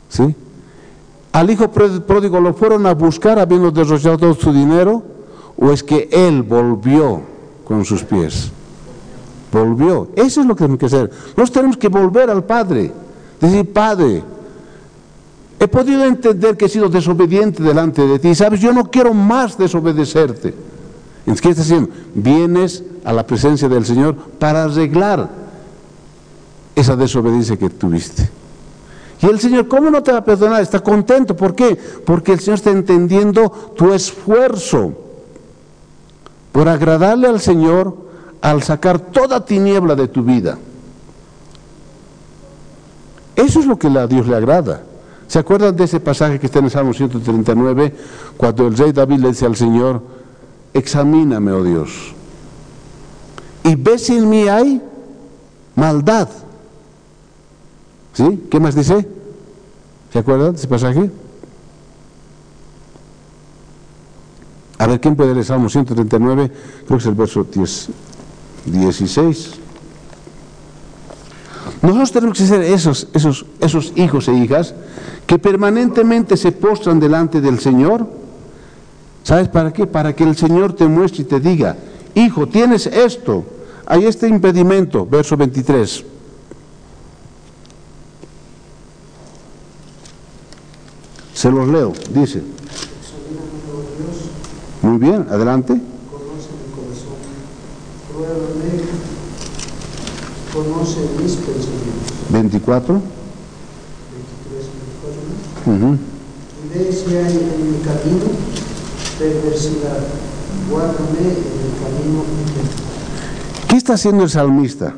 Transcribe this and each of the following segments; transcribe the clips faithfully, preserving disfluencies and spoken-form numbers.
¿Sí? ¿Al hijo pródigo lo fueron a buscar habiendo derrochado todo su dinero? ¿O es que él volvió con sus pies? Volvió. Eso es lo que tenemos que hacer. Nosotros tenemos que volver al Padre. Decir, Padre, he podido entender que he sido desobediente delante de ti. ¿Sabes? Yo no quiero más desobedecerte. Entonces, ¿qué estás haciendo? Vienes a la presencia del Señor para arreglar esa desobediencia que tuviste. Y el Señor, ¿cómo no te va a perdonar? Está contento. ¿Por qué? Porque el Señor está entendiendo tu esfuerzo por agradarle al Señor al sacar toda tiniebla de tu vida. Eso es lo que a Dios le agrada. ¿Se acuerdan de ese pasaje que está en el Salmo ciento treinta y nueve? Cuando el rey David le dice al Señor, examíname, oh Dios, y ve si en mí hay maldad. ¿Sí? ¿Qué más dice? ¿Se acuerdan de ese pasaje? A ver, ¿quién puede leer Salmo ciento treinta y nueve? Creo que es el verso dieciséis. Nosotros tenemos que ser esos, esos, esos hijos e hijas que permanentemente se postran delante del Señor. ¿Sabes para qué? Para que el Señor te muestre y te diga, hijo, tienes esto, hay este impedimento, verso veintitrés. Se los leo, dice. Muy bien, adelante. Conoce mi corazón, pruébame, conoce mis pensamientos. veinticuatro. veintitrés, veinticuatro. Uh-huh. Y ve si hay en mi camino perversidad, guárdame en el camino recto. ¿Qué está haciendo el salmista?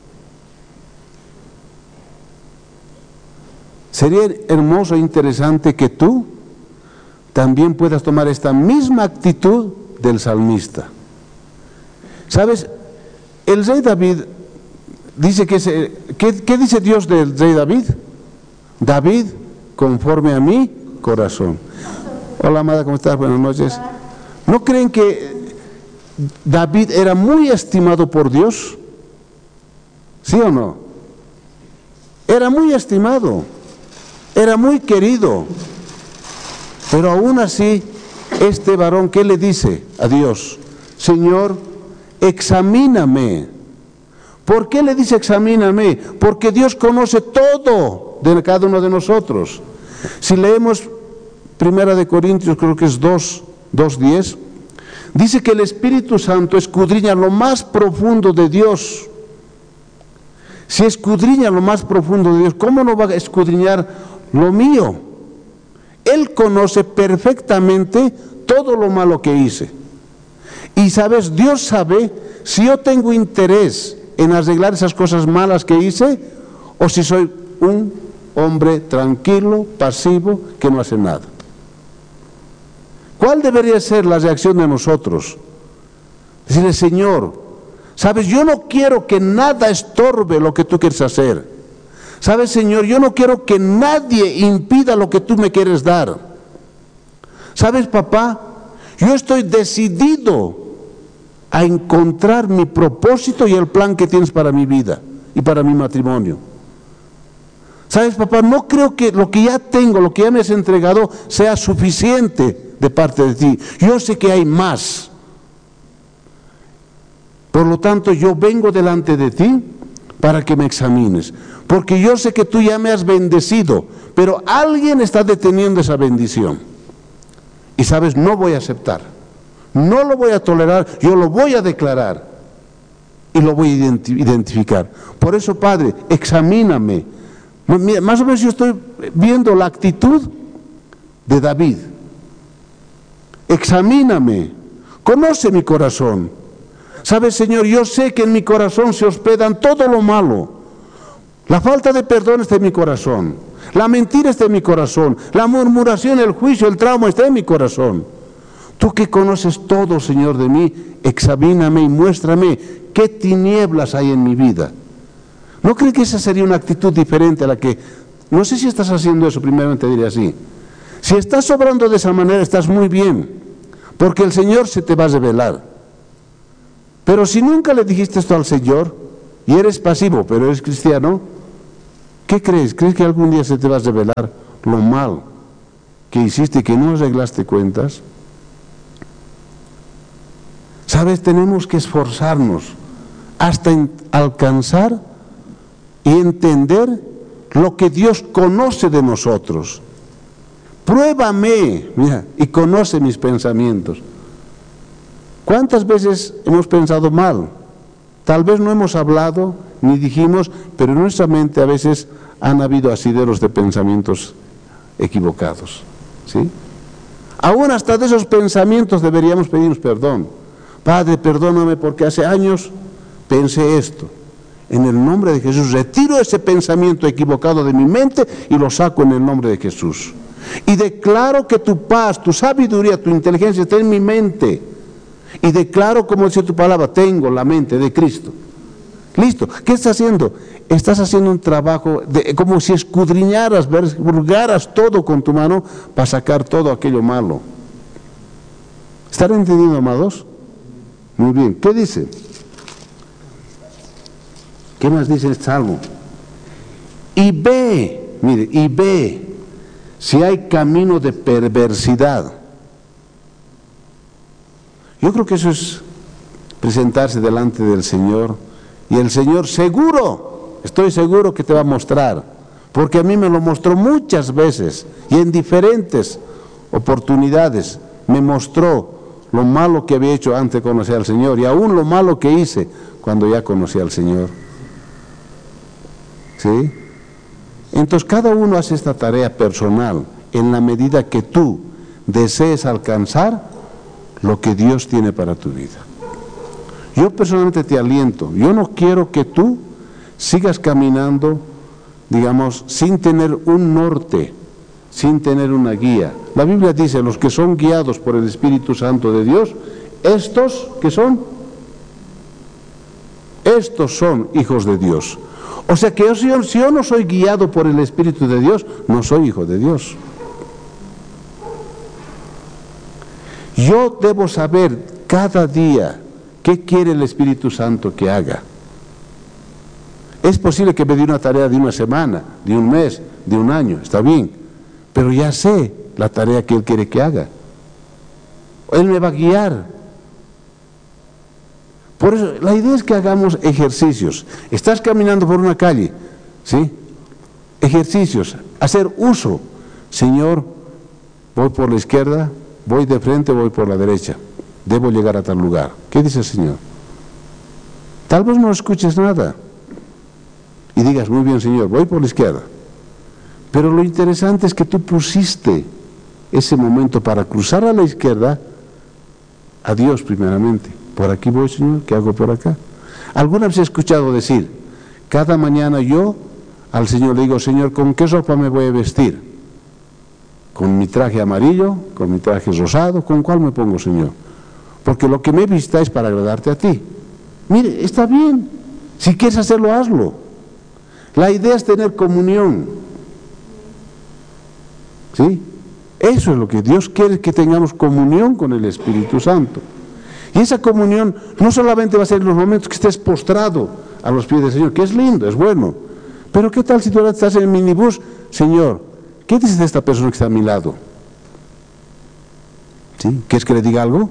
Sería hermoso e interesante que tú también puedas tomar esta misma actitud del salmista. ¿Sabes? El rey David dice que se, ¿qué, ¿qué dice Dios del rey David? David, conforme a mi corazón. Hola, amada, ¿cómo estás? Buenas noches. ¿No creen que David era muy estimado por Dios? ¿Sí o no? Era muy estimado, era muy querido. Pero aún así, este varón, ¿qué le dice a Dios? Señor, examíname. ¿Por qué le dice examíname? Porque Dios conoce todo de cada uno de nosotros. Si leemos Primera de Corintios, creo que es dos, dos diez, dice que el Espíritu Santo escudriña lo más profundo de Dios. Si escudriña lo más profundo de Dios, ¿cómo no va a escudriñar lo mío? Él conoce perfectamente todo lo malo que hice. Y sabes, Dios sabe si yo tengo interés en arreglar esas cosas malas que hice, o si soy un hombre tranquilo, pasivo, que no hace nada. ¿Cuál debería ser la reacción de nosotros? Decirle, Señor, sabes, yo no quiero que nada estorbe lo que tú quieres hacer. ¿Sabes, Señor? Yo no quiero que nadie impida lo que tú me quieres dar. ¿Sabes, papá? Yo estoy decidido a encontrar mi propósito y el plan que tienes para mi vida y para mi matrimonio. ¿Sabes, papá? No creo que lo que ya tengo, lo que ya me has entregado, sea suficiente de parte de ti. Yo sé que hay más. Por lo tanto, yo vengo delante de ti para que me examines. Porque yo sé que tú ya me has bendecido, pero alguien está deteniendo esa bendición. Y sabes, no voy a aceptar, no lo voy a tolerar, yo lo voy a declarar y lo voy a identificar. Por eso, Padre, examíname. Más o menos yo estoy viendo la actitud de David. Examíname, conoce mi corazón. Sabes, Señor, yo sé que en mi corazón se hospedan todo lo malo. La falta de perdón está en mi corazón, la mentira está en mi corazón, la murmuración, el juicio, el trauma está en mi corazón. Tú que conoces todo, Señor, de mí, examíname y muéstrame qué tinieblas hay en mi vida. ¿No crees que esa sería una actitud diferente a la que, no sé si estás haciendo eso, primeramente diré así? Si estás obrando de esa manera, estás muy bien, porque el Señor se te va a revelar. Pero si nunca le dijiste esto al Señor, y eres pasivo, pero eres cristiano, ¿qué crees? ¿Crees que algún día se te va a revelar lo mal que hiciste y que no arreglaste cuentas? ¿Sabes? Tenemos que esforzarnos hasta en alcanzar y entender lo que Dios conoce de nosotros. Pruébame, mira, y conoce mis pensamientos. ¿Cuántas veces hemos pensado mal? Tal vez no hemos hablado ni dijimos, pero en nuestra mente a veces han habido asideros de pensamientos equivocados, ¿sí? Aún hasta de esos pensamientos deberíamos pedirnos perdón. Padre, perdóname porque hace años pensé esto. En el nombre de Jesús retiro ese pensamiento equivocado de mi mente y lo saco en el nombre de Jesús. Y declaro que tu paz, tu sabiduría, tu inteligencia está en mi mente. Y declaro, como dice tu palabra, tengo la mente de Cristo. Listo. ¿Qué estás haciendo? Estás haciendo un trabajo de, como si escudriñaras, burgaras todo con tu mano para sacar todo aquello malo. ¿Están entendiendo, amados? Muy bien. ¿Qué dice? ¿Qué más dice el Salmo? Y ve, mire, y ve si hay camino de perversidad. Yo creo que eso es presentarse delante del Señor, y el Señor seguro, estoy seguro que te va a mostrar, porque a mí me lo mostró muchas veces y en diferentes oportunidades me mostró lo malo que había hecho antes de conocer al Señor y aún lo malo que hice cuando ya conocí al Señor. ¿Sí? Entonces cada uno hace esta tarea personal en la medida que tú desees alcanzar lo que Dios tiene para tu vida. Yo personalmente te aliento, yo no quiero que tú sigas caminando, digamos, sin tener un norte, sin tener una guía. La Biblia dice, los que son guiados por el Espíritu Santo de Dios, estos, ¿qué son? Estos son hijos de Dios. O sea que yo, si yo no soy guiado por el Espíritu de Dios, no soy hijo de Dios. Yo debo saber cada día qué quiere el Espíritu Santo que haga. Es posible que me dé una tarea de una semana, de un mes, de un año, está bien, pero ya sé la tarea que Él quiere que haga. Él me va a guiar. Por eso, la idea es que hagamos ejercicios. Estás caminando por una calle, ¿sí? Ejercicios, hacer uso. Señor, voy por la izquierda, voy de frente, voy por la derecha. Debo llegar a tal lugar. ¿Qué dice el Señor? Tal vez no escuches nada y digas, muy bien, Señor, voy por la izquierda. Pero lo interesante es que tú pusiste ese momento para cruzar a la izquierda a Dios primeramente. Por aquí voy, Señor, ¿qué hago por acá? ¿Alguna vez he escuchado decir, cada mañana yo al Señor le digo, Señor, ¿con qué ropa me voy a vestir? ¿Con mi traje amarillo? ¿Con mi traje rosado? ¿Con cuál me pongo, Señor? Porque lo que me vista es para agradarte a ti. Mire, está bien. Si quieres hacerlo, hazlo. La idea es tener comunión. ¿Sí? Eso es lo que Dios quiere, que tengamos comunión con el Espíritu Santo. Y esa comunión no solamente va a ser en los momentos que estés postrado a los pies del Señor, que es lindo, es bueno. Pero ¿qué tal si tú ahora estás en el minibús? Señor, ¿qué dices de esta persona que está a mi lado? ¿Sí? ¿Quieres que le diga algo?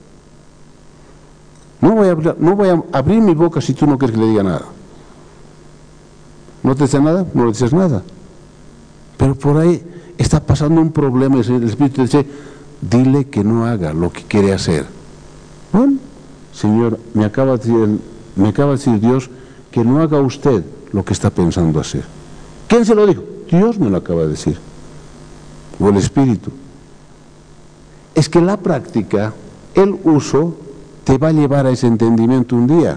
No voy, a abrir, no voy a abrir mi boca si tú no quieres que le diga nada. ¿No te dice nada? No le dices nada. Pero por ahí está pasando un problema y el Espíritu dice, dile que no haga lo que quiere hacer. Bueno, Señor, me acaba de decir, me acaba de decir Dios que no haga usted lo que está pensando hacer. ¿Quién se lo dijo? Dios me lo acaba de decir. O el Espíritu. Es que la práctica, el uso, te va a llevar a ese entendimiento un día.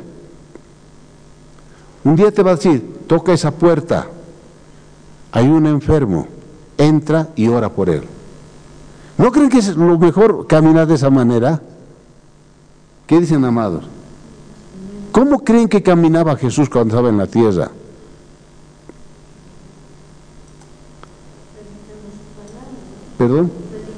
Un día te va a decir, toca esa puerta, hay un enfermo, entra y ora por él. ¿No creen que es lo mejor caminar de esa manera? ¿Qué dicen, amados? ¿Cómo creen que caminaba Jesús cuando estaba en la tierra? ¿Perdón?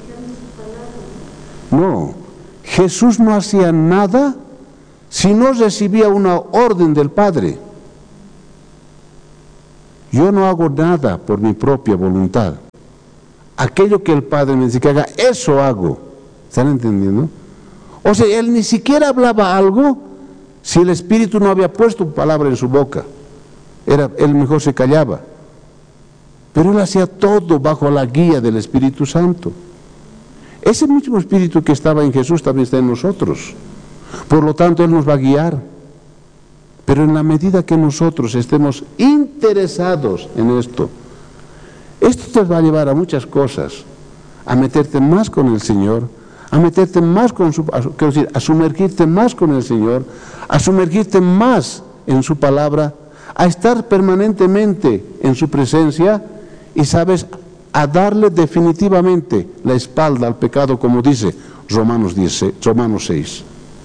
No, Jesús no hacía nada si no recibía una orden del Padre. Yo no hago nada por mi propia voluntad. aquello que el Padre me dice que haga, eso hago. ¿Están entendiendo? O sea, él ni siquiera hablaba algo si el Espíritu no había puesto palabra en su boca. Era, él mejor se callaba. Pero él hacía todo bajo la guía del Espíritu Santo. Ese mismo Espíritu que estaba en Jesús también está en nosotros. Por lo tanto, él nos va a guiar. Pero en la medida que nosotros estemos interesados en esto, esto te va a llevar a muchas cosas, a meterte más con el Señor, a meterte más con su, a, quiero decir, a sumergirte más con el Señor, a sumergirte más en su palabra, a estar permanentemente en su presencia y, sabes, a darle definitivamente la espalda al pecado, como dice Romanos diez, Romanos seis.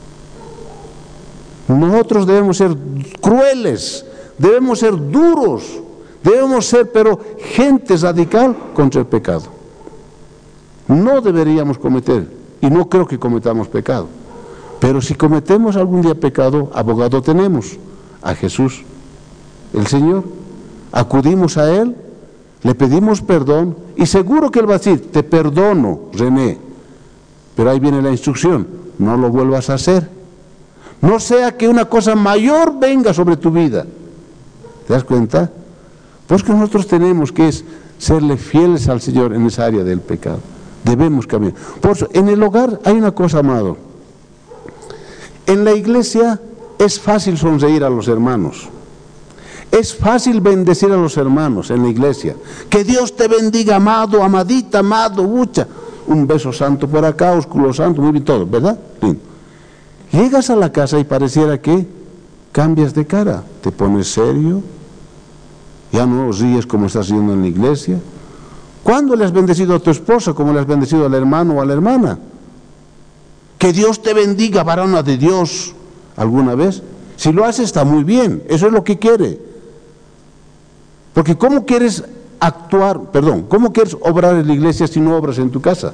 Nosotros debemos ser crueles, debemos ser duros, debemos ser, pero gente radical contra el pecado. No deberíamos cometer, y no creo que cometamos pecado, pero si cometemos algún día pecado, abogado tenemos, a Jesús, el Señor. Acudimos a Él, le pedimos perdón, y seguro que Él va a decir, te perdono, René, pero ahí viene la instrucción, no lo vuelvas a hacer. No sea que una cosa mayor venga sobre tu vida. ¿Te das cuenta? Pues que nosotros tenemos que es serle fieles al Señor en esa área del pecado. Debemos cambiar. Por eso, en el hogar hay una cosa, amado. En la iglesia es fácil sonreír a los hermanos. Es fácil bendecir a los hermanos en la iglesia. Que Dios te bendiga, amado, amadita, amado, bucha. Un beso santo por acá, ósculo santo, muy bien todo, ¿verdad? Lindo. Llegas a la casa y pareciera que cambias de cara, te pones serio, ya no ríes como estás riendo en la iglesia. ¿Cuándo le has bendecido a tu esposa como le has bendecido al hermano o a la hermana? Que Dios te bendiga, varona de Dios, ¿alguna vez? Si lo haces está muy bien, eso es lo que quiere. Porque ¿cómo quieres actuar, perdón, cómo quieres obrar en la iglesia si no obras en tu casa?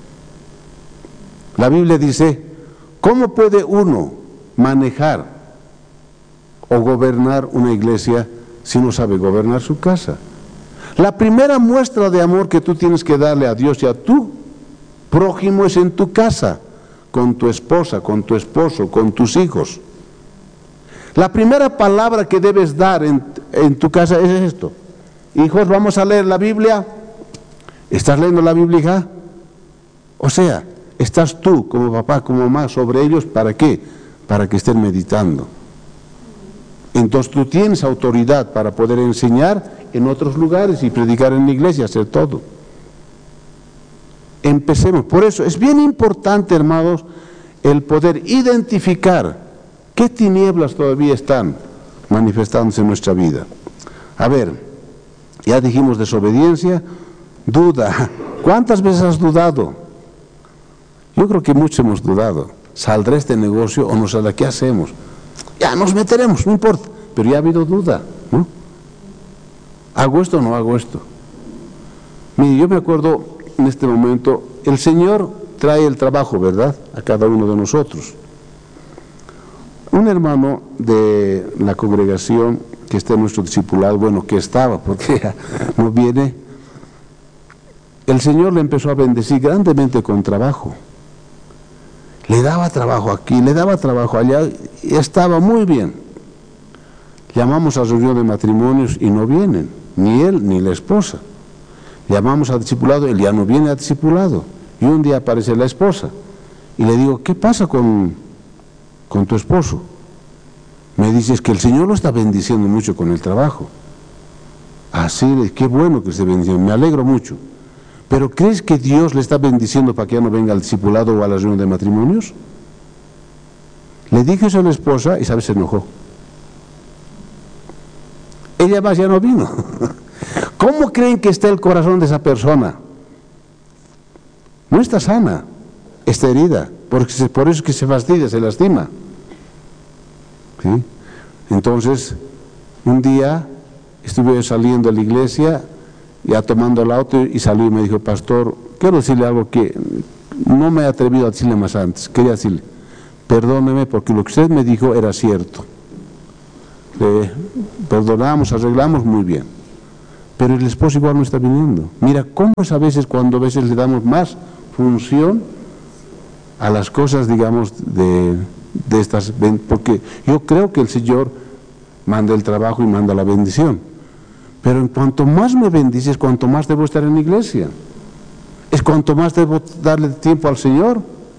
La Biblia dice, ¿cómo puede uno manejar o gobernar una iglesia si no sabe gobernar su casa? La primera muestra de amor que tú tienes que darle a Dios y a tu prójimo es en tu casa, con tu esposa, con tu esposo, con tus hijos. La primera palabra que debes dar en, en tu casa es esto. Hijos, vamos a leer la Biblia. ¿Estás leyendo la Biblia, hija? O sea, estás tú como papá, como mamá sobre ellos, ¿para qué? Para que estén meditando. Entonces tú tienes autoridad para poder enseñar en otros lugares y predicar en la iglesia, hacer todo. Empecemos. Por eso es bien importante, hermanos, el poder identificar qué tinieblas todavía están manifestándose en nuestra vida. A ver, ya dijimos desobediencia, duda. ¿Cuántas veces has dudado? Yo creo que muchos hemos dudado. ¿Saldrá este negocio o no saldrá? ¿Qué hacemos? Ya nos meteremos, no importa. Pero ya ha habido duda, ¿no? ¿Hago esto o no hago esto? Mire, yo me acuerdo en este momento, el Señor trae el trabajo, ¿verdad?, a cada uno de nosotros. Un hermano de la congregación que está en nuestro discipulado, bueno, que estaba, porque ya no viene, el Señor le empezó a bendecir grandemente con trabajo. Le daba trabajo aquí, le daba trabajo allá, y estaba muy bien. Llamamos a reunión de matrimonios y no vienen, ni él ni la esposa. Llamamos al discipulado, él ya no viene al discipulado. Y un día aparece la esposa y le digo, ¿qué pasa con, con tu esposo? Me dice, es que el Señor lo está bendiciendo mucho con el trabajo. Así, qué bueno que esté bendiciendo, me alegro mucho. ¿Pero crees que Dios le está bendiciendo para que ya no venga al discipulado o a la reunión de matrimonios? Le dije eso a la esposa y, ¿sabes?, se enojó. Ella más ya no vino. ¿Cómo creen que está el corazón de esa persona? No está sana, está herida, porque por eso es que se fastidia, se lastima. ¿Sí? Entonces, un día estuve saliendo a la iglesia, ya tomando el auto, y salí y me dijo, pastor, quiero decirle algo que no me he atrevido a decirle más antes. Quería decirle, perdóneme porque lo que usted me dijo era cierto. Le perdonamos, arreglamos muy bien. pero el esposo igual no está viniendo. Mira cómo es a veces cuando a veces le damos más función a las cosas, digamos, de, de estas, porque yo creo que el Señor manda el trabajo y manda la bendición, pero en cuanto más me bendices, cuanto más debo estar en la iglesia, es cuanto más debo darle tiempo al Señor,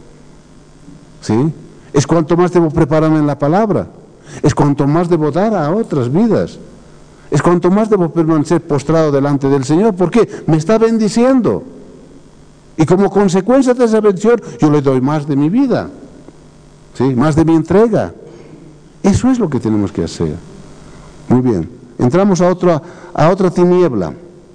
¿sí? Es cuanto más debo prepararme en la palabra, es cuanto más debo dar a otras vidas, es cuanto más debo permanecer postrado delante del Señor, porque me está bendiciendo, y como consecuencia de esa bendición yo le doy más de mi vida, ¿sí? Más de mi entrega. Eso es lo que tenemos que hacer. Muy bien, entramos a otra, a otra tiniebla,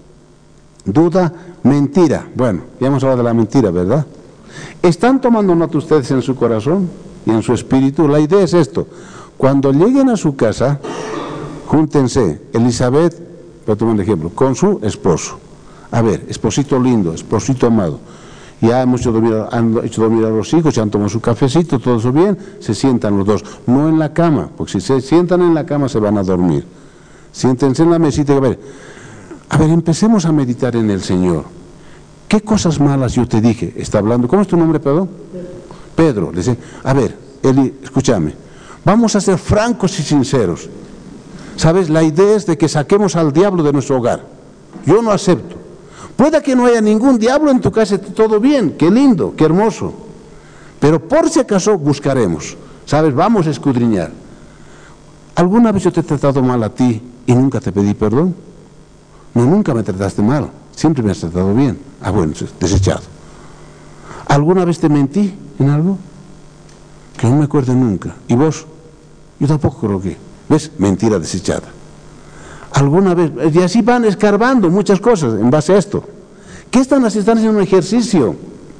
duda, mentira. Bueno, ya hemos hablado de la mentira, ¿verdad? ¿Están tomando nota ustedes en su corazón y en su espíritu? La idea es esto: cuando lleguen a su casa, júntense, Elizabeth, para tomar un ejemplo, con su esposo. A ver, esposito lindo, esposito amado, ya hemos hecho dormir, han hecho dormir a los hijos, ya han tomado su cafecito, todo eso bien, se sientan los dos, no en la cama, porque si se sientan en la cama se van a dormir. Siéntense en la mesita y a ver, a ver, empecemos a meditar en el Señor. ¿Qué cosas malas yo te dije? Está hablando, ¿cómo es tu nombre, Pedro? Pedro, le dice, a ver, Eli, escúchame, vamos a ser francos y sinceros. ¿Sabes? La idea es de que saquemos al diablo de nuestro hogar. Yo no acepto. Puede que no haya ningún diablo en tu casa, esté todo bien, qué lindo, qué hermoso. Pero por si acaso buscaremos, ¿sabes? Vamos a escudriñar. ¿Alguna vez yo te he tratado mal a ti y nunca te pedí perdón? No, nunca me trataste mal, siempre me has tratado bien. Ah, bueno, desechado. ¿Alguna vez te mentí en algo? Que no me acuerdo nunca. ¿Y vos? Yo tampoco creo que. ¿Ves? Mentira desechada. Alguna vez, y así van escarbando muchas cosas en base a esto. ¿Qué están haciendo? Están haciendo un ejercicio.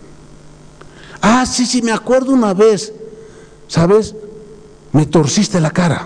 Ah, sí, sí, me acuerdo una vez, ¿sabes? Me torciste la cara.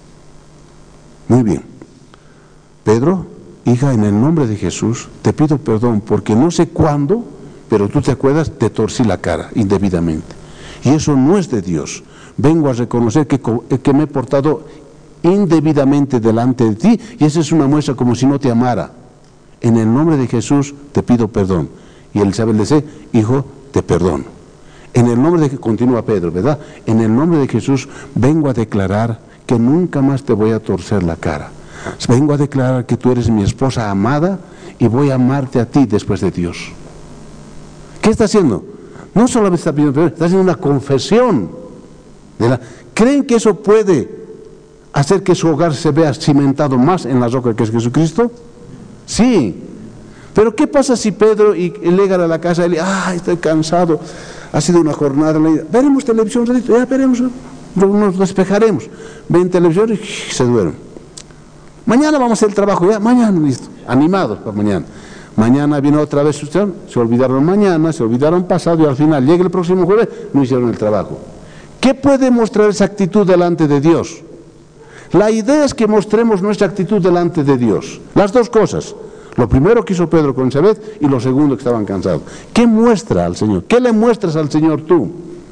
Muy bien. Pedro, hija, en el nombre de Jesús, te pido perdón porque no sé cuándo, pero tú te acuerdas, te torcí la cara indebidamente. Y eso no es de Dios. Vengo a reconocer que, que me he portado indebidamente delante de ti, y esa es una muestra como si no te amara. En el nombre de Jesús te pido perdón. Y Elizabeth le dice, hijo, te perdono. En el nombre de, continúa Pedro, ¿verdad? En el nombre de Jesús vengo a declarar que nunca más te voy a torcer la cara. Vengo a declarar que tú eres mi esposa amada y voy a amarte a ti después de Dios. ¿Qué está haciendo? No solamente está pidiendo perdón, está haciendo una confesión de la... ¿Creen que eso puede hacer que su hogar se vea cimentado más en la roca que es Jesucristo? Sí. Pero ¿qué pasa si Pedro y llegan a la casa y le dice, ah, estoy cansado, ha sido una jornada, veremos televisión un ratito, ya veremos, nos despejaremos, ven televisión y se duermen. Mañana vamos a hacer el trabajo, ya, mañana, listo, animados para mañana. Mañana viene otra vez, se olvidaron mañana, se olvidaron pasado, y al final llega el próximo jueves, no hicieron el trabajo. ¿Qué puede mostrar esa actitud delante de Dios? La idea es que mostremos nuestra actitud delante de Dios. Las dos cosas. Lo primero que hizo Pedro con Elizabeth y lo segundo que estaban cansados. ¿Qué muestra al Señor? ¿Qué le muestras al Señor tú?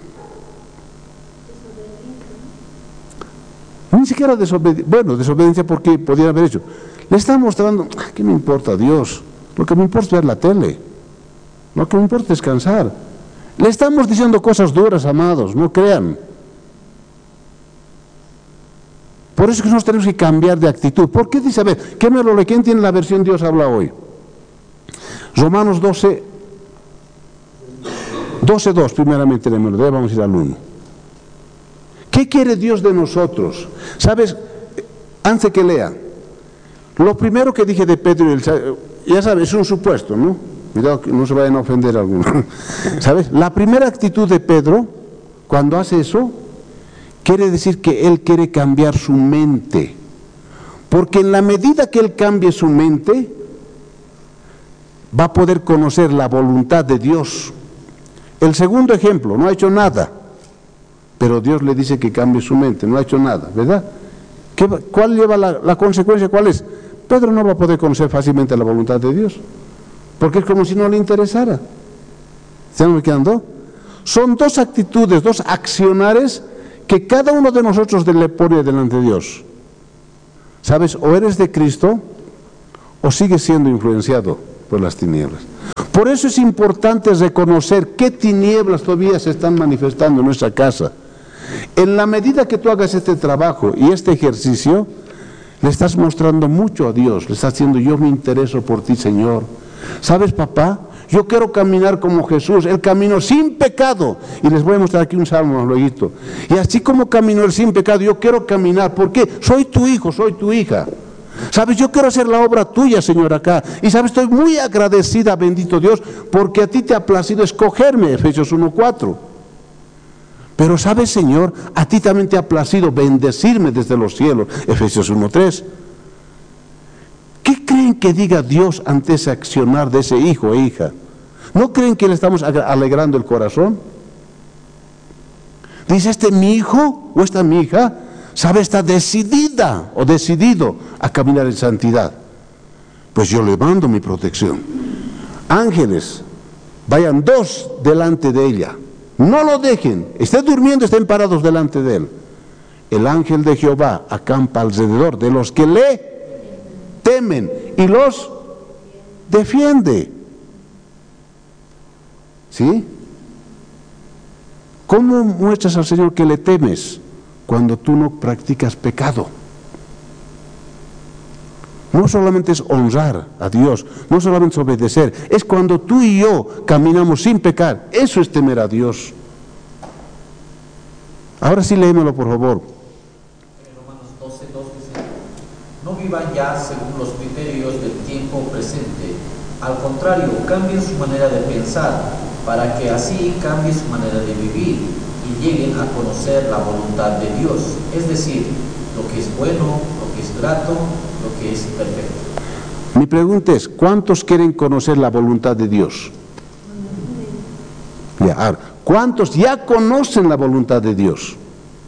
Ni siquiera desobediencia. Bueno, desobediencia porque podían haber hecho. Le están mostrando, ¿qué me importa Dios? Lo que me importa es ver la tele. Lo que me importa es descansar. Le estamos diciendo cosas duras, amados, no crean. Por eso es que nosotros tenemos que cambiar de actitud. ¿Por qué dice? A ver, ¿qué me lo lee? ¿Quién tiene la versión Dios habla hoy? Romanos doce, doce dos, primeramente me lo lee, vamos a ir al uno. ¿Qué quiere Dios de nosotros? ¿Sabes? Antes que lea, lo primero que dije de Pedro y el... Ya sabes, es un supuesto, ¿no? Cuidado que no se vayan a ofender a alguno. ¿Sabes? La primera actitud de Pedro, cuando hace eso, quiere decir que él quiere cambiar su mente. Porque en la medida que él cambie su mente, va a poder conocer la voluntad de Dios. El segundo ejemplo, no ha hecho nada, pero Dios le dice que cambie su mente, no ha hecho nada, ¿verdad? ¿Qué, ¿Cuál lleva la, la consecuencia? ¿Cuál es? Pedro no va a poder conocer fácilmente la voluntad de Dios, porque es como si no le interesara. ¿Se me quedando? Son dos actitudes, dos accionares que cada uno de nosotros le pone delante de Dios. ¿Sabes? O eres de Cristo o sigues siendo influenciado por las tinieblas? Por eso es importante reconocer qué tinieblas todavía se están manifestando en nuestra casa. En la medida que tú hagas este trabajo y este ejercicio, le estás mostrando mucho a Dios, le estás diciendo: yo me intereso por ti, Señor. ¿Sabes, papá? Yo quiero caminar como Jesús, Él caminó sin pecado. Y les voy a mostrar aquí un salmo luego. Y así como caminó Él sin pecado, yo quiero caminar. ¿Por qué? Soy tu hijo, soy tu hija. ¿Sabes? Yo quiero hacer la obra tuya, Señor, acá. Y sabes, estoy muy agradecida, bendito Dios, porque a ti te ha placido escogerme, Efesios uno cuatro. Pero sabes, Señor, a ti también te ha placido bendecirme desde los cielos, Efesios uno tres. ¿Qué creen que diga Dios ante ese accionar de ese hijo e hija? ¿No creen que le estamos alegrando el corazón? Dice: este mi hijo o esta mi hija, sabe, está decidida o decidido a caminar en santidad. Pues yo le mando mi protección. Ángeles, vayan dos delante de ella. No lo dejen, estén durmiendo, estén parados delante de él. El ángel de Jehová acampa alrededor de los que le temen y los defiende. ¿Sí? ¿Cómo muestras al Señor que le temes? Cuando tú no practicas pecado. No solamente es honrar a Dios, no solamente es obedecer, es cuando tú y yo caminamos sin pecar. Eso es temer a Dios. Ahora sí, léemelo, por favor. En Romanos doce dos dice: no vivan ya según los criterios del tiempo presente, al contrario, cambien su manera de pensar, para que así cambie su manera de vivir y lleguen a conocer la voluntad de Dios, es decir, lo que es bueno, lo que es grato, lo que es perfecto. Mi pregunta es: ¿cuántos quieren conocer la voluntad de Dios? Ya, ahora, ¿cuántos ya conocen la voluntad de Dios?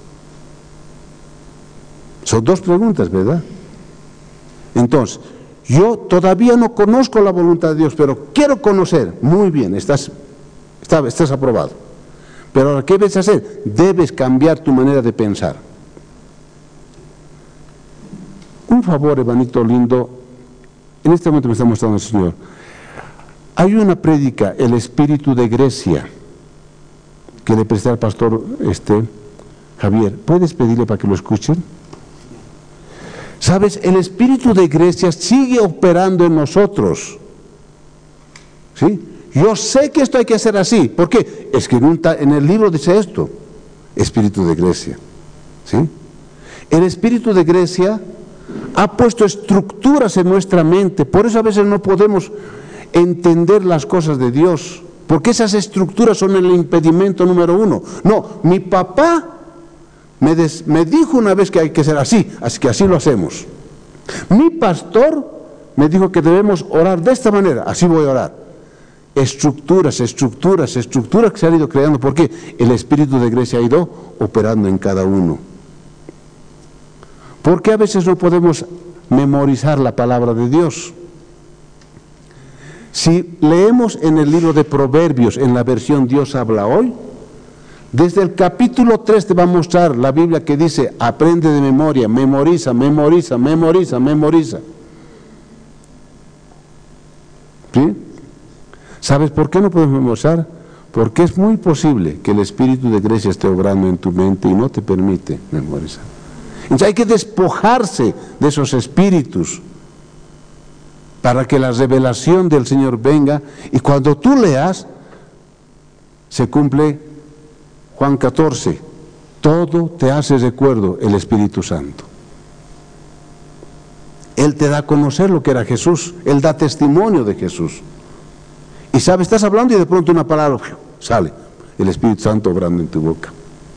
Son dos preguntas, ¿verdad? Entonces, yo todavía no conozco la voluntad de Dios, pero quiero conocer. Muy bien, estás, estás, estás aprobado. Pero ahora, ¿qué debes hacer? Debes cambiar tu manera de pensar. Un favor, hermanito lindo, en este momento me está mostrando el Señor. Hay una prédica, El Espíritu de Grecia, que le presté al pastor este, Javier. ¿Puedes pedirle para que lo escuchen? ¿Sabes? El Espíritu de Grecia sigue operando en nosotros. ¿Sí? Yo sé que esto hay que hacer así. ¿Por qué? Es que en el libro dice esto, Espíritu de Grecia. ¿Sí? El Espíritu de Grecia ha puesto estructuras en nuestra mente. Por eso a veces no podemos entender las cosas de Dios, porque esas estructuras son el impedimento número uno. No, mi papá me, des, me dijo una vez que hay que ser así, así que así lo hacemos. Mi pastor me dijo que debemos orar de esta manera, así voy a orar. Estructuras, estructuras, estructuras que se han ido creando, porque el Espíritu de Grecia ha ido operando en cada uno. ¿Por qué a veces no podemos memorizar la palabra de Dios? Si leemos en el libro de Proverbios, en la versión Dios habla hoy, desde el capítulo tres te va a mostrar la Biblia que dice: aprende de memoria, memoriza, memoriza, memoriza, memoriza. ¿Sí? ¿Sabes por qué no podemos memorizar? Porque es muy posible que el Espíritu de Grecia esté obrando en tu mente y no te permite memorizar. Entonces hay que despojarse de esos espíritus para que la revelación del Señor venga, y cuando tú leas se cumple Juan catorce, todo te hace recuerdo el Espíritu Santo. Él te da a conocer lo que era Jesús, Él da testimonio de Jesús. Y sabes, estás hablando y de pronto una palabra sale, el Espíritu Santo obrando en tu boca.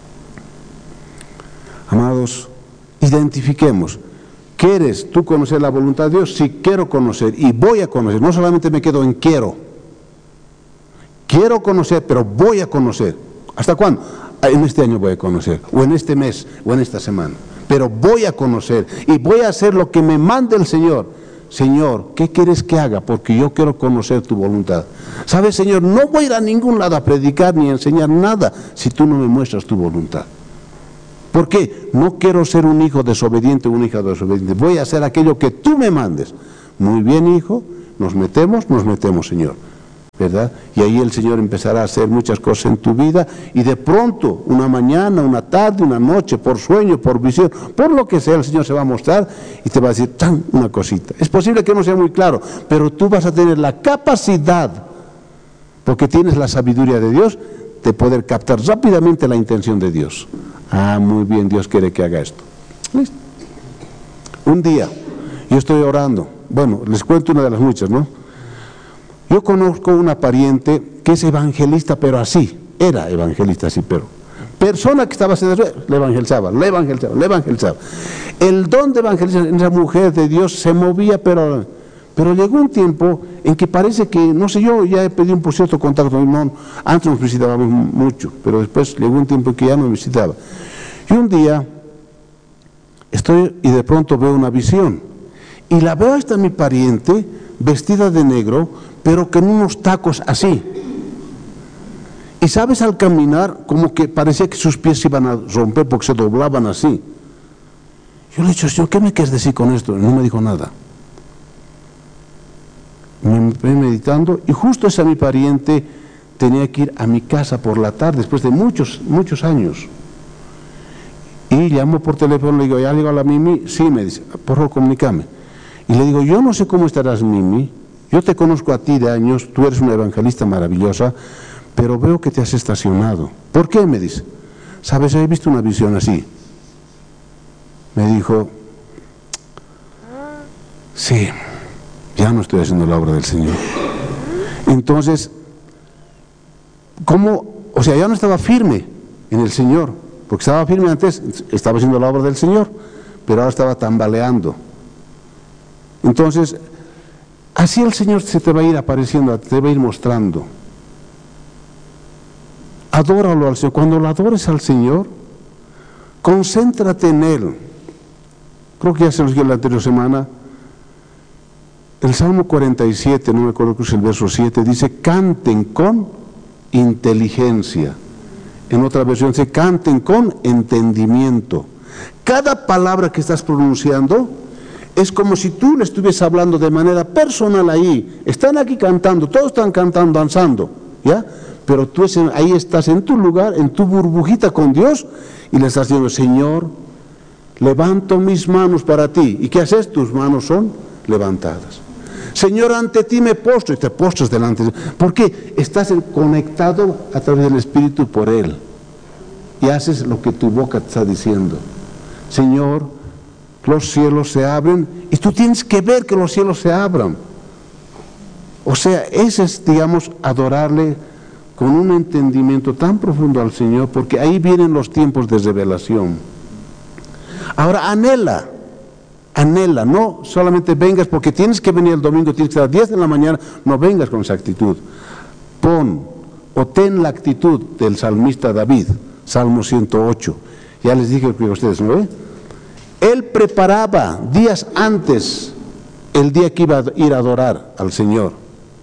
Amados, identifiquemos. ¿Quieres tú conocer la voluntad de Dios? Sí, quiero conocer y voy a conocer. No solamente me quedo en quiero. Quiero conocer, pero voy a conocer. ¿Hasta cuándo? En este año voy a conocer, o en este mes, o en esta semana. Pero voy a conocer y voy a hacer lo que me mande el Señor. Señor, ¿qué quieres que haga? Porque yo quiero conocer tu voluntad. ¿Sabes, Señor? No voy a ir a ningún lado a predicar ni a enseñar nada si tú no me muestras tu voluntad. ¿Por qué? No quiero ser un hijo desobediente o una hija desobediente. Voy a hacer aquello que tú me mandes. muy bien, hijo, nos metemos, nos metemos, Señor, ¿verdad? Y ahí el Señor empezará a hacer muchas cosas en tu vida, y de pronto, una mañana, una tarde, una noche, por sueño, por visión, por lo que sea, el Señor se va a mostrar y te va a decir, tan, una cosita. Es posible que no sea muy claro, pero tú vas a tener la capacidad, porque tienes la sabiduría de Dios, de poder captar rápidamente la intención de Dios. Ah, muy bien, Dios quiere que haga esto. ¿Listo? Un día, yo estoy orando, bueno, les cuento una de las muchas, ¿no? Yo conozco una pariente que es evangelista, pero así, era evangelista así, pero persona que estaba haciendo eso, le evangelizaba, le evangelizaba, le evangelizaba. El don de evangelizar en esa mujer de Dios se movía, pero, pero llegó un tiempo en que parece que, no sé, yo ya he pedido un por cierto contacto, no, antes nos visitábamos mucho, pero después llegó un tiempo en que ya no me visitaba. Y un día estoy y de pronto veo una visión, y la veo a esta mi pariente, vestida de negro, pero con unos tacos así. Y sabes, al caminar, como que parecía que sus pies se iban a romper porque se doblaban así. Yo le he dicho, Señor, ¿qué me quieres decir con esto? Y no me dijo nada. Me fui meditando, y justo esa mi pariente tenía que ir a mi casa por la tarde, después de muchos, muchos años. Y llamó por teléfono, le digo, ¿ya llegó la Mimi? Sí, me dice, por favor, comunícame. Y le digo, yo no sé cómo estarás, Mimi, yo te conozco a ti de años, tú eres una evangelista maravillosa, pero veo que te has estacionado. ¿Por qué? Me dice. ¿Sabes? He visto una visión así. Me dijo, sí, ya no estoy haciendo la obra del Señor. Entonces, ¿cómo? O sea, ya no estaba firme en el Señor, porque estaba firme antes, estaba haciendo la obra del Señor, pero ahora estaba tambaleando. Entonces, así el Señor se te va a ir apareciendo, te va a ir mostrando. Adóralo al Señor. Cuando lo adores al Señor, concéntrate en Él. Creo que ya se los dije la anterior semana. El Salmo cuarenta y siete, no me acuerdo que es el verso siete, dice, canten con inteligencia. En otra versión dice, canten con entendimiento. Cada palabra que estás pronunciando es como si tú le estuvieses hablando de manera personal ahí. Están aquí cantando, todos están cantando, danzando, ¿ya? Pero tú ahí estás en tu lugar, en tu burbujita con Dios, y le estás diciendo, Señor, levanto mis manos para ti. ¿Y qué haces? Tus manos son levantadas. Señor, ante ti me postro, y te postras delante de Él. ¿Por qué? Estás conectado a través del Espíritu por Él. Y haces lo que tu boca te está diciendo. Señor, los cielos se abren, y tú tienes que ver que los cielos se abran. O sea, ese es, digamos, adorarle con un entendimiento tan profundo al Señor, porque ahí vienen los tiempos de revelación. Ahora, anhela, anhela, no solamente vengas porque tienes que venir el domingo, tienes que estar a las diez de la mañana, no vengas con esa actitud. Pon o ten la actitud del salmista David, Salmo ciento ocho. Ya les dije que ustedes, ¿no ven? Él preparaba días antes el día que iba a ir a adorar al Señor.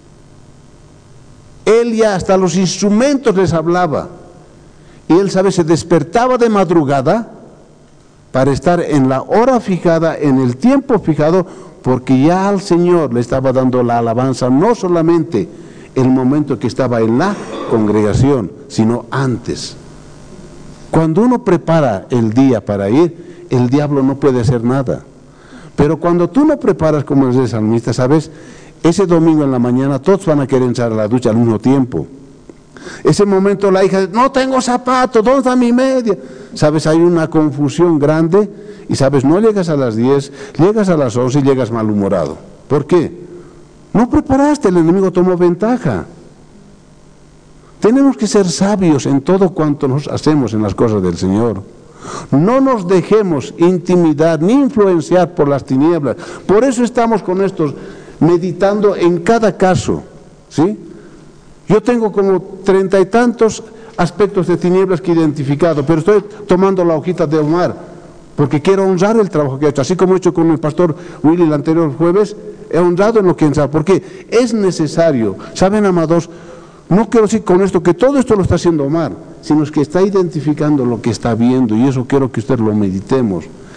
Él ya hasta los instrumentos les hablaba. Y él, ¿sabe? Se despertaba de madrugada para estar en la hora fijada, en el tiempo fijado, porque ya al Señor le estaba dando la alabanza, no solamente el momento que estaba en la congregación, sino antes. Cuando uno prepara el día para ir, el diablo no puede hacer nada. Pero cuando tú no preparas como el salmista, ¿sabes? Ese domingo en la mañana todos van a querer entrar a la ducha al mismo tiempo. Ese momento la hija dice, no tengo zapatos, ¿dónde está mi media? ¿Sabes? Hay una confusión grande y, ¿sabes? No llegas a las diez, llegas a las once y llegas malhumorado. ¿Por qué? No preparaste, el enemigo tomó ventaja. Tenemos que ser sabios en todo cuanto nos hacemos en las cosas del Señor. No nos dejemos intimidar ni influenciar por las tinieblas. Por eso estamos con estos meditando en cada caso, ¿sí? Yo tengo como treinta y tantos aspectos de tinieblas que he identificado, pero estoy tomando la hojita de Omar, porque quiero honrar el trabajo que he hecho, así como he hecho con el pastor Willy el anterior jueves, he honrado en lo que he hecho, porque es necesario, ¿saben, amados? No quiero decir con esto que todo esto lo está haciendo Omar, sino que está identificando lo que está viendo, y eso quiero que ustedes lo meditemos.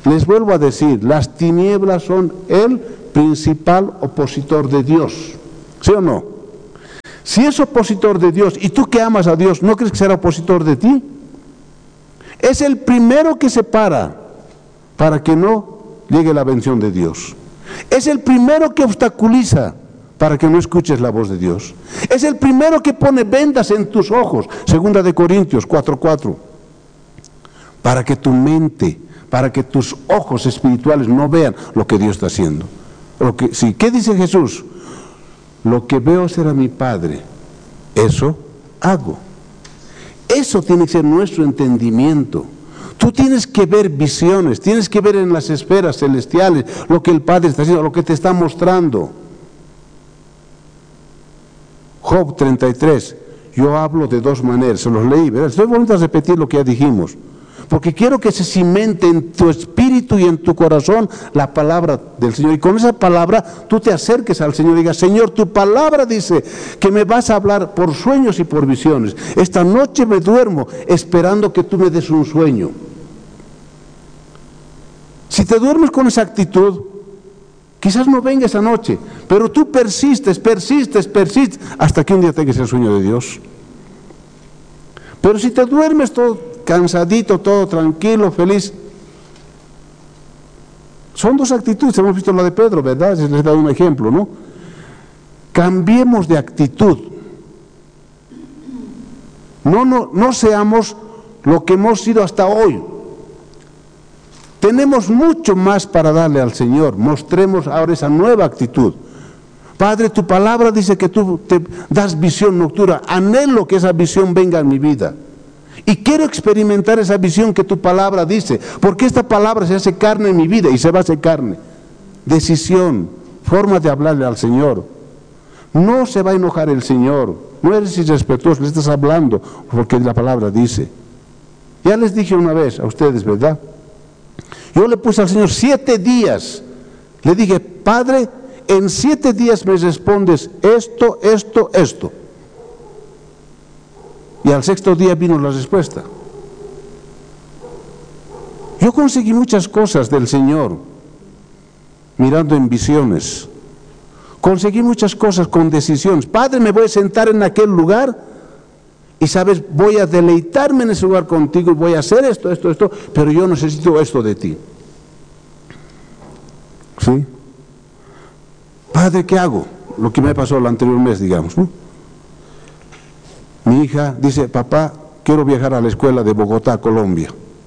Les vuelvo a decir, las tinieblas son el principal opositor de Dios. ¿Sí o no? Si es opositor de Dios y tú que amas a Dios, ¿no crees que será opositor de ti? Es el primero que se para para que no llegue la bendición de Dios. Es el primero que obstaculiza para que no escuches la voz de Dios. Es el primero que pone vendas en tus ojos, segunda de Corintios cuatro cuatro, para que tu mente, para que tus ojos espirituales no vean lo que Dios está haciendo. Lo que, sí, ¿qué dice Jesús? Lo que veo será mi Padre, eso hago. Eso tiene que ser nuestro entendimiento. Tú tienes que ver visiones, tienes que ver en las esferas celestiales lo que el Padre está haciendo, lo que te está mostrando. Job treinta y tres, yo hablo de dos maneras, se los leí, ¿verdad? Estoy volviendo a repetir lo que ya dijimos, porque quiero que se cimente en tu espíritu y en tu corazón la palabra del Señor, y con esa palabra tú te acerques al Señor y digas, Señor, tu palabra dice que me vas a hablar por sueños y por visiones. Esta noche me duermo esperando que tú me des un sueño. Si te duermes con esa actitud, quizás no venga esa noche, pero tú persistes, persistes, persistes, hasta que un día tengas el sueño de Dios. Pero si te duermes todo cansadito, todo tranquilo, feliz, son dos actitudes. Hemos visto la de Pedro, ¿verdad? Les he dado un ejemplo, ¿no? Cambiemos de actitud. No, no, no seamos lo que hemos sido hasta hoy. Tenemos mucho más para darle al Señor. Mostremos ahora esa nueva actitud. Padre, tu palabra dice que tú te das visión nocturna. Anhelo que esa visión venga en mi vida. Y quiero experimentar esa visión que tu palabra dice, porque esta palabra se hace carne en mi vida y se va a hacer carne. Decisión, forma de hablarle al Señor. No se va a enojar el Señor. No eres irrespetuoso, le estás hablando, porque la palabra dice. Ya les dije una vez a ustedes, ¿verdad? Yo le puse al Señor siete días. Le dije, Padre, en siete días me respondes esto, esto, esto. Y al sexto día vino la respuesta. Yo conseguí muchas cosas del Señor, mirando en visiones. Conseguí muchas cosas con decisiones. Padre, me voy a sentar en aquel lugar y sabes, voy a deleitarme en ese lugar contigo y voy a hacer esto, esto, esto, pero yo necesito esto de ti. ¿Sí? Padre, ¿qué hago? Lo que me pasó el anterior mes, digamos, ¿no? Mi hija dice, papá, quiero viajar a la escuela de Bogotá, Colombia.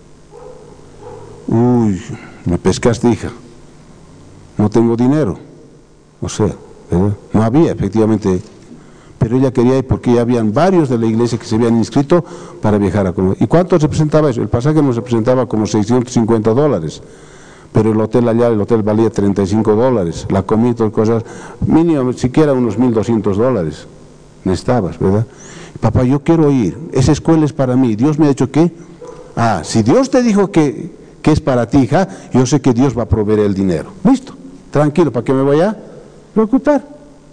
Uy, me pescaste, hija. No tengo dinero. O sea, ¿verdad? No había, efectivamente. Pero ella quería ir porque ya habían varios de la iglesia que se habían inscrito para viajar a Colombia. ¿Y cuánto representaba eso? El pasaje nos representaba como seiscientos cincuenta dólares. Pero el hotel allá, el hotel valía treinta y cinco dólares. La comida y todas cosas, mínimo, siquiera unos mil doscientos dólares. Necesitabas, ¿verdad? Papá, yo quiero ir, esa escuela es para mí. Dios me ha dicho que, ah, si Dios te dijo que, que es para ti, hija, yo sé que Dios va a proveer el dinero. Listo, tranquilo, ¿para qué me voy a preocupar?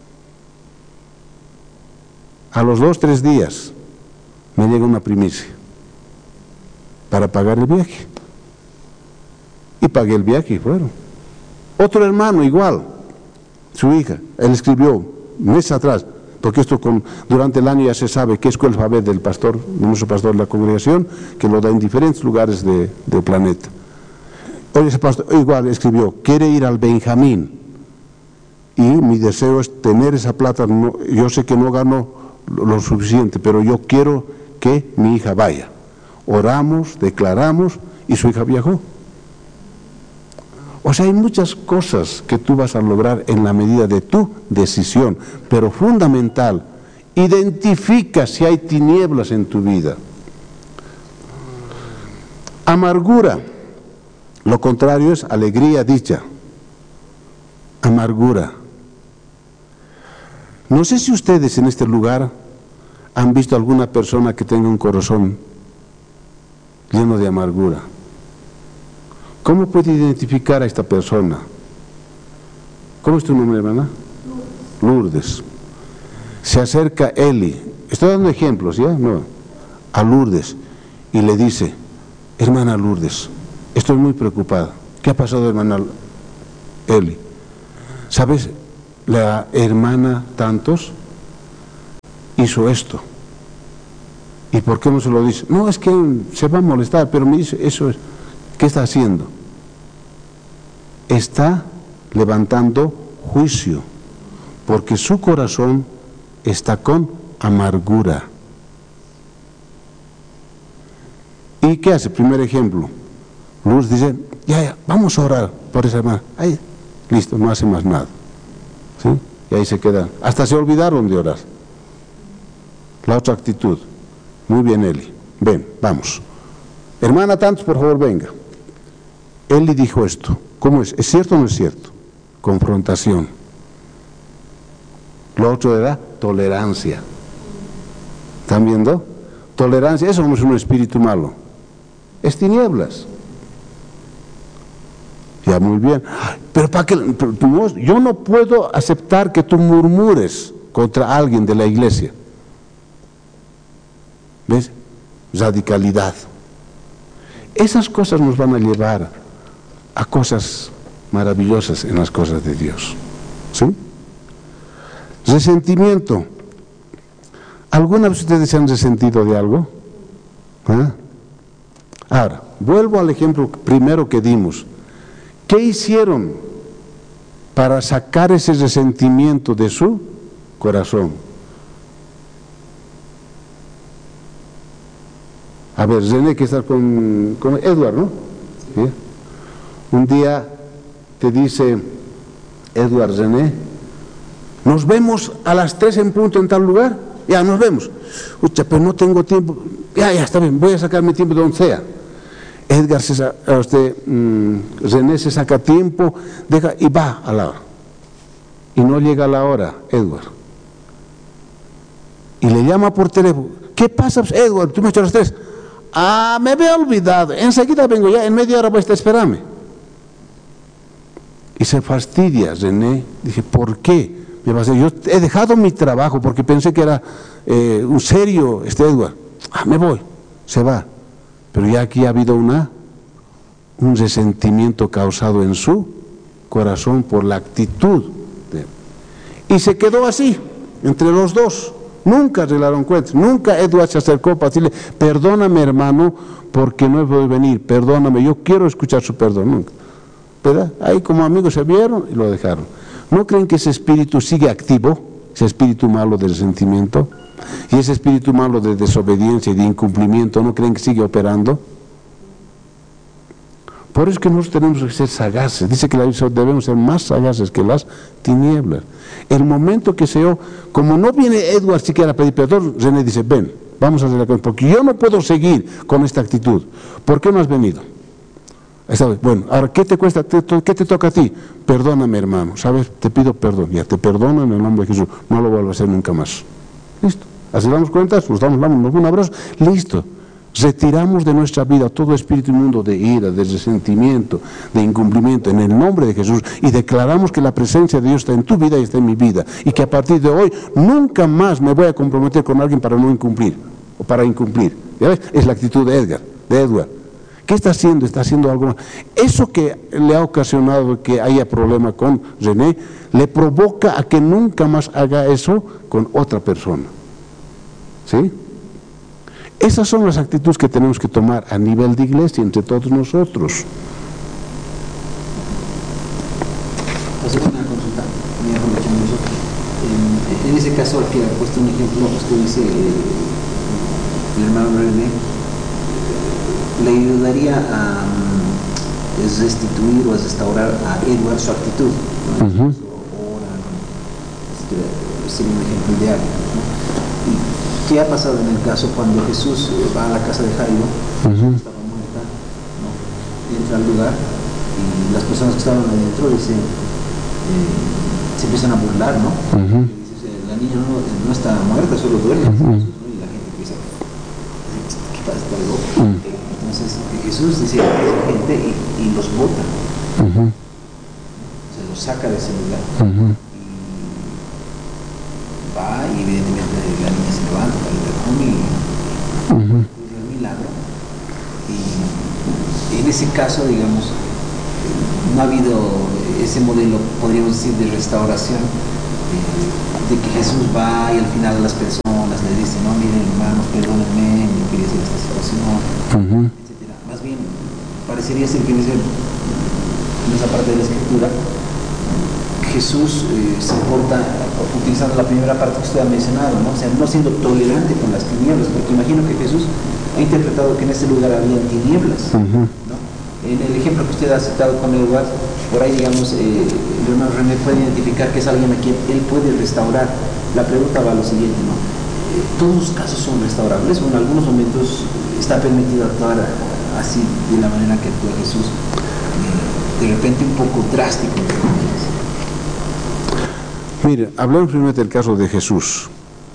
A los dos, tres días, me llega una primicia para pagar el viaje. Y pagué el viaje y fueron. Otro hermano igual, su hija, él escribió meses atrás, porque esto con, durante el año ya se sabe qué escuela va a haber del pastor, de nuestro pastor de la congregación, que lo da en diferentes lugares de, del planeta. Hoy ese pastor igual escribió, quiere ir al Benjamín, y mi deseo es tener esa plata. No, yo sé que no gano lo, lo suficiente, pero yo quiero que mi hija vaya. Oramos, declaramos, y su hija viajó. O sea, hay muchas cosas que tú vas a lograr en la medida de tu decisión, pero fundamental, identifica si hay tinieblas en tu vida. Amargura, lo contrario es alegría, dicha. Amargura. No sé si ustedes en este lugar han visto alguna persona que tenga un corazón lleno de amargura. ¿Cómo puede identificar a esta persona? ¿Cómo es tu nombre, hermana? Lourdes. Se acerca Eli, estoy dando ejemplos, ¿ya? No, a Lourdes, y le dice, hermana Lourdes, estoy muy preocupada. ¿Qué ha pasado, hermana Eli? ¿Sabes? La hermana tantos hizo esto. ¿Y por qué no se lo dice? No, es que se va a molestar, pero me dice, eso es, ¿qué está haciendo? Está levantando juicio, porque su corazón está con amargura. ¿Y qué hace? Primer ejemplo, Luz dice, ya, ya, vamos a orar por esa hermana. Ahí, listo, no hace más nada. ¿Sí? Y ahí se quedan. Hasta se olvidaron de orar. La otra actitud. Muy bien, Eli. Ven, vamos. Hermana tantos, por favor, venga. Eli dijo esto. ¿Cómo es? ¿Es cierto o no es cierto? Confrontación. Lo otro era tolerancia. ¿Están viendo? Tolerancia, eso no es un espíritu malo. Es tinieblas. Ya, muy bien. Pero para que yo no puedo aceptar que tú murmures contra alguien de la iglesia. ¿Ves? Radicalidad. Esas cosas nos van a llevar a cosas maravillosas en las cosas de Dios. ¿Sí? Resentimiento. ¿Alguna vez ustedes se han resentido de algo? ¿Eh? Ahora, vuelvo al ejemplo primero que dimos. ¿Qué hicieron para sacar ese resentimiento de su corazón? A ver, René, que está con, con Edward, ¿no? ¿Sí? Un día te dice Edward, René, nos vemos a las tres en punto en tal lugar. Ya, nos vemos. Ucha, pero no tengo tiempo. Ya, ya, está bien, voy a sacar mi tiempo de donde sea. Edgar, se, usted, mmm, René se saca tiempo, deja y va a la hora. Y no llega a la hora, Edward. Y le llama por teléfono. ¿Qué pasa, Edward? Tú me echas las tres. Ah, me había olvidado. Enseguida vengo ya, en media hora voy a estar, espérame. Y se fastidia, René. Dije, ¿por qué? Me va a decir, yo he dejado mi trabajo porque pensé que era eh, un serio este Edward. Ah, me voy. Se va. Pero ya aquí ha habido una, un resentimiento causado en su corazón por la actitud de él. Y se quedó así, entre los dos. Nunca arreglaron cuentas. Nunca Edward se acercó para decirle, perdóname, hermano, porque no he podido venir. Perdóname, yo quiero escuchar su perdón. Nunca. ¿Verdad? Ahí como amigos se vieron y lo dejaron. ¿No creen que ese espíritu sigue activo? Ese espíritu malo de resentimiento. Y ese espíritu malo de desobediencia y de incumplimiento, ¿no creen que sigue operando? Por eso es que nosotros tenemos que ser sagaces. Dice que debemos ser más sagaces que las tinieblas. El momento que se dio, como no viene Edward siquiera a pedir perdón, René dice, ven, vamos a hacer la cosa, porque yo no puedo seguir con esta actitud. ¿Por qué no has venido? Bueno, ahora, ¿qué te cuesta? ¿Qué te toca a ti? Perdóname, hermano, ¿sabes? Te pido perdón. Ya, te perdono en el nombre de Jesús. No lo vuelvo a hacer nunca más. Listo. Así damos cuentas, nos damos un abrazo. Listo. Retiramos de nuestra vida todo espíritu inmundo de ira, de resentimiento, de incumplimiento en el nombre de Jesús y declaramos que la presencia de Dios está en tu vida y está en mi vida y que a partir de hoy nunca más me voy a comprometer con alguien para no incumplir o para incumplir. ¿Ya ves? Es la actitud de Edgar, de Edward. ¿Qué está haciendo? Está haciendo algo más. Eso que le ha ocasionado que haya problema con René, le provoca a que nunca más haga eso con otra persona. ¿Sí? Esas son las actitudes que tenemos que tomar a nivel de iglesia entre todos nosotros. Hacer una consulta, me aprovechando eso. En, en ese caso, aquí ha puesto un ejemplo, usted dice, eh, el hermano René, le ayudaría a um, restituir o a restaurar a Edward su actitud, ¿no? Uh-huh. Ahora, sería un ejemplo ideal, ¿no? ¿Y qué ha pasado en el caso cuando Jesús va a la casa de Jairo, uh-huh. estaba muerta, ¿no? Entra al lugar y las personas que estaban adentro dicen, eh, se empiezan a burlar, ¿no? Uh-huh. Dice, la niña no, no está muerta, solo duerme, uh-huh. ¿no? Y la gente empieza, ¿qué pasa? Está loco. Uh-huh. Entonces Jesús dice a la gente y, y los bota, uh-huh. se los saca de ese lugar, uh-huh. y va y evidentemente la niña se levanta, el perfume y uh-huh. el milagro. Y en ese caso, digamos, no ha habido ese modelo, podríamos decir, de restauración, eh, de que Jesús va y al final a las personas le dice, no, miren hermanos, perdónenme, me quería hacer esta situación, uh-huh. etcétera. Más bien, parecería ser que en, ese, en esa parte de la escritura Jesús eh, se porta, utilizando la primera parte que usted ha mencionado, ¿no? O sea, no siendo tolerante con las tinieblas, porque imagino que Jesús ha interpretado que en ese lugar había tinieblas, uh-huh. ¿no? En el ejemplo que usted ha citado con Edward, por ahí, digamos, eh, el hermano René puede identificar que es alguien a quien él puede restaurar. La pregunta va a lo siguiente, ¿no? Eh, ¿Todos los casos son restaurables o en algunos momentos está permitido actuar así, de la manera que actúa Jesús, de repente un poco drástico? Mire, hablemos primero del caso de Jesús.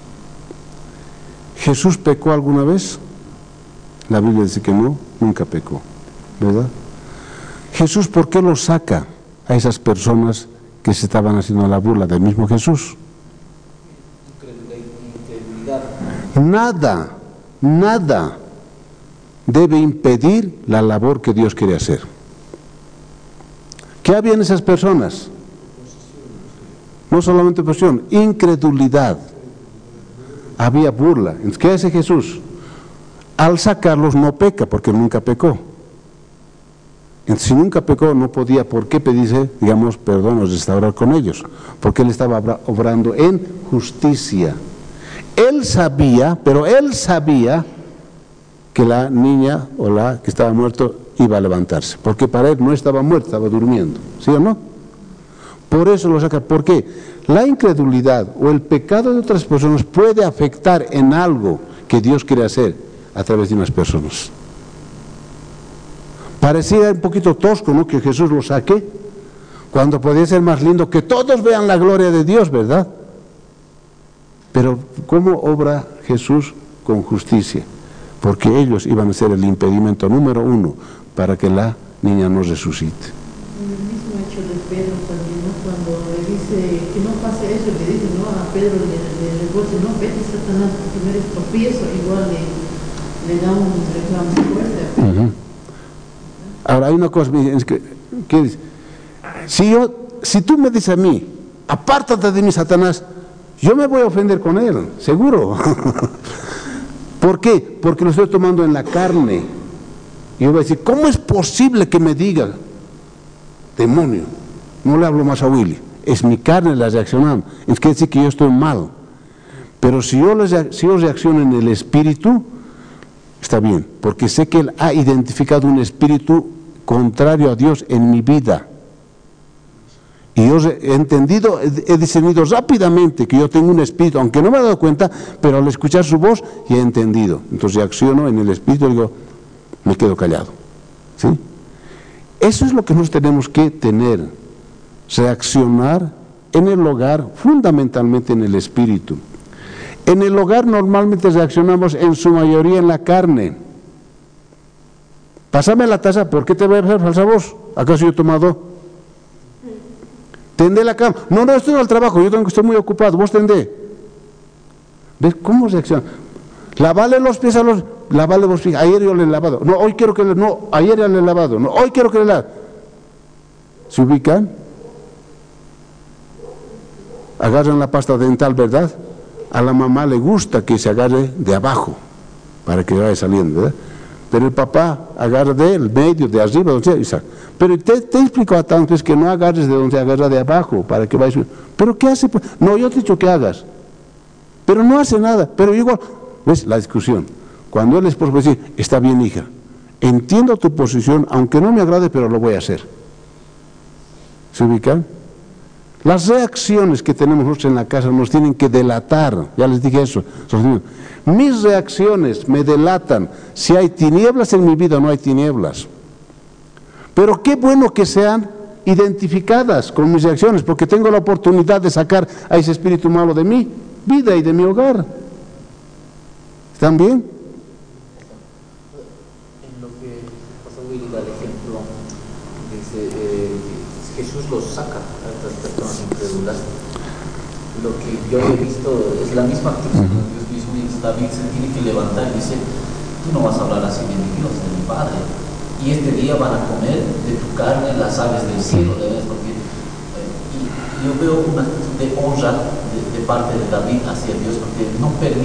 ¿Jesús pecó alguna vez? La Biblia dice que no, nunca pecó, ¿verdad? Jesús, ¿por qué lo saca a esas personas que se estaban haciendo la burla del mismo Jesús? Nada, nada debe impedir la labor que Dios quiere hacer. ¿Qué había en esas personas? No solamente oposición, incredulidad. Había burla. Entonces, ¿qué hace Jesús? Al sacarlos no peca, porque nunca pecó. Entonces, si nunca pecó, no podía, ¿por qué pedirse, digamos, perdón o restaurar con ellos? Porque él estaba obrando en justicia. Él sabía, pero él sabía que la niña o la que estaba muerto iba a levantarse, porque para él no estaba muerta, estaba durmiendo, ¿sí o no? Por eso lo saca. ¿Por qué? La incredulidad o el pecado de otras personas puede afectar en algo que Dios quiere hacer a través de unas personas. Parecía un poquito tosco, ¿no?, que Jesús lo saque, cuando podía ser más lindo que todos vean la gloria de Dios, ¿verdad? Pero ¿cómo obra Jesús? Con justicia, porque ellos iban a ser el impedimento número uno para que la niña no resucite. El mismo hecho de Pedro también, ¿no? Cuando le dice que no pase eso, le dice, ¿no?, a Pedro le, le revuelve, no, vete Satanás, porque eres tropiezo, igual le, le da un reclamo fuerte a Pedro. Uh-huh. Ahora hay una cosa que, que dice, si yo, si tú me dices a mí, apártate de mí, Satanás, yo me voy a ofender con él, seguro. ¿Por qué? Porque lo estoy tomando en la carne. Y yo voy a decir, ¿cómo es posible que me diga, demonio? No le hablo más a Willy, es mi carne la reaccionando. Es que decir que yo estoy mal. Pero si yo, si yo reacciono en el espíritu, está bien, porque sé que él ha identificado un espíritu contrario a Dios en mi vida. Y yo he entendido, he discernido rápidamente que yo tengo un espíritu, aunque no me he dado cuenta, pero al escuchar su voz, ya he entendido. Entonces reacciono en el espíritu y digo, me quedo callado. ¿Sí? Eso es lo que nosotros tenemos que tener, reaccionar en el hogar, fundamentalmente en el espíritu. En el hogar normalmente reaccionamos en su mayoría en la carne. Pásame la taza, ¿por qué te voy a hacer falsa voz? ¿Acaso yo he tomado? Tendé la cama. No, no, estoy al trabajo, yo tengo que estar muy ocupado, vos tendé. ¿Ves cómo reacciona? Lavale los pies a los... Lavale los pies, ayer yo le he lavado. No, hoy quiero que le... No, ayer ya le he lavado. No, hoy quiero que le lave. ¿Se ubican? Agarran la pasta dental, ¿verdad? A la mamá le gusta que se agarre de abajo, para que vaya saliendo, ¿verdad? Pero el papá agarra del medio, de arriba, donde sea. Pero te, te explico a tantos que no agarres de donde se agarra de abajo, para que vaya subiendo. ¿Pero qué hace? No, yo te he dicho que hagas. Pero no hace nada. Pero igual, ¿ves? La discusión. Cuando el esposo va a decir, está bien, hija, entiendo tu posición, aunque no me agrade, pero lo voy a hacer. ¿Se ubican? Las reacciones que tenemos nosotros en la casa nos tienen que delatar, ya les dije eso. Mis reacciones me delatan si hay tinieblas en mi vida o no hay tinieblas. Pero qué bueno que sean identificadas con mis reacciones, porque tengo la oportunidad de sacar a ese espíritu malo de mi vida y de mi hogar. ¿Están bien? En lo que pasó Willy da el ejemplo, dice, eh, Jesús los saca a estas personas incrédulas. Lo que yo he visto es la misma actitud. Uh-huh. Dios mismo dice, David se tiene que levantar y dice, tú no vas a hablar así de mi Dios, de mi Padre. y este día van a comer de tu carne las aves del cielo, ¿ves? Porque eh, y yo veo una actitud de honra de, de parte de David hacia Dios, porque no permite